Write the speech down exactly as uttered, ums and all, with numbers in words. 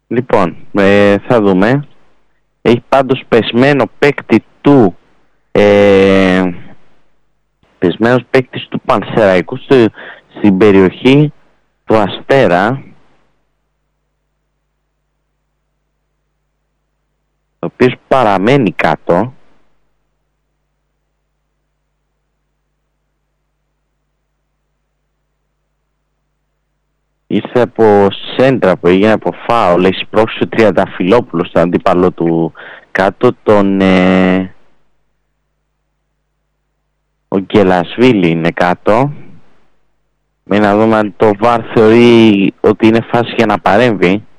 Λοιπόν, ε, θα δούμε. Έχει πάντως πεσμένο παίκτη του ε, πεσμένος παίκτης του Πανσεραϊκού στη, στην περιοχή του Αστέρα, ο οποίος παραμένει κάτω. Ήρθε από σέντρα που έγινε από φάουλ, έχει σπρώξει ο Τριανταφυλόπουλος στον αντίπαλο του κάτω, τον ε, ο Γκελασβίλη είναι κάτω. Με να δούμε αν το βαρ θεωρεί ότι είναι φάση για να παρέμβει.